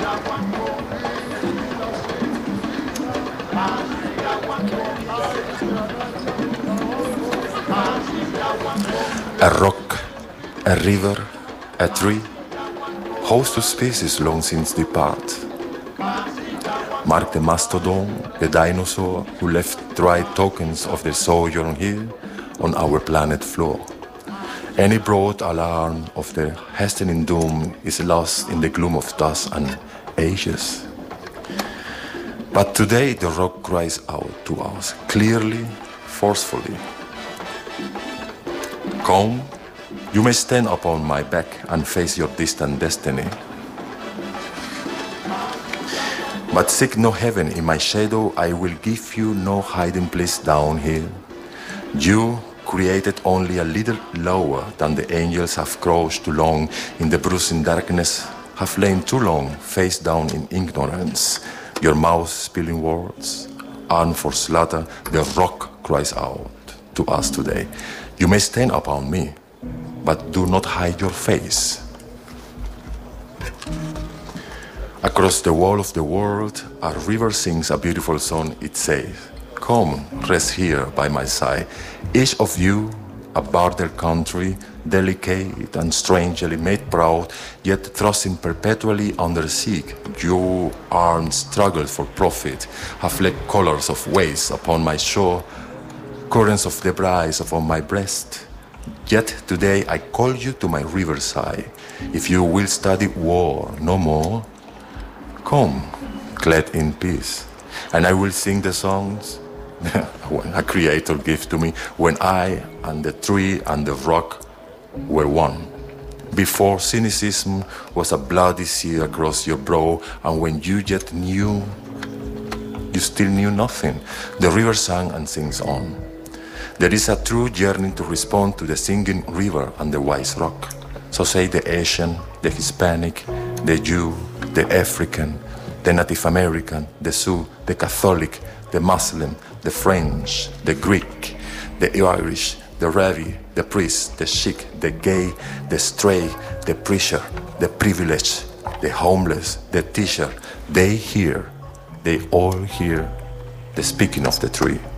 A rock, a river, a tree, host of species long since depart. Mark the mastodon, the dinosaur who left dry tokens of their sojourn here on our planet floor. Any broad alarm of their hastening doom is lost in the gloom of dust and ages. But today the rock cries out to us, clearly, forcefully. Come, you may stand upon my back and face your distant destiny. But seek no heaven in my shadow, I will give you no hiding place down here. You, created only a little lower than the angels, have crouched too long in the bruising darkness, have lain too long face down in ignorance. Your mouth spilling words, armed for slaughter, the rock cries out to us today. You may stand upon me, but do not hide your face. Across the wall of the world, a river sings a beautiful song. It says, come, rest here by my side. Each of you, a border country, delicate and strangely made proud, yet thrusting perpetually under siege. Your arms struggle for profit, have left colors of waste upon my shore, currents of debris upon my breast. Yet today I call you to my riverside. If you will study war no more, come, clad in peace, and I will sing the songs a creator gave to me when I and the tree and the rock were one. Before cynicism was a bloody sea across your brow, and when you yet knew, you still knew nothing. The river sang and sings on. There is a true yearning to respond to the singing river and the wise rock. So say the Asian, the Hispanic, the Jew, the African, the Native American, the Sioux, the Catholic, the Muslim, the French, the Greek, the Irish, the Rabbi, the priest, the Sikh, the gay, the stray, the preacher, the privileged, the homeless, the teacher. They all hear the speaking of the tree.